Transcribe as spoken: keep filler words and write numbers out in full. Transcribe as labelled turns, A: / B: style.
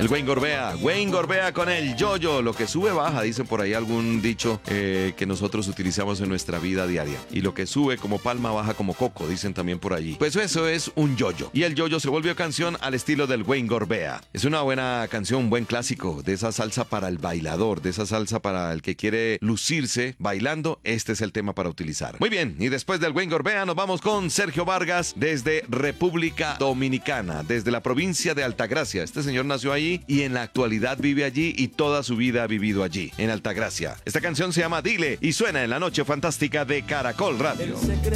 A: El Wayne Gorbea, Wayne Gorbea con el yo-yo, lo que sube baja, dicen por ahí algún dicho eh, que nosotros utilizamos en nuestra vida diaria. Y lo que sube como palma baja como coco, dicen también por allí. Pues eso es un yo-yo. Y el yo-yo se volvió canción al estilo del Wayne Gorbea. Es una buena canción, un buen clásico, de esa salsa para el bailador, de esa salsa para el que quiere lucirse bailando. Este es el tema para utilizar. Muy bien, y después del Wayne Gorbea nos vamos con Sergio Vargas desde República Dominicana, desde la provincia de Altagracia. Este señor nació allí y en la actualidad vive allí y toda su vida ha vivido allí, en Altagracia. Esta canción se llama Dile y suena en la noche fantástica de Caracol Radio.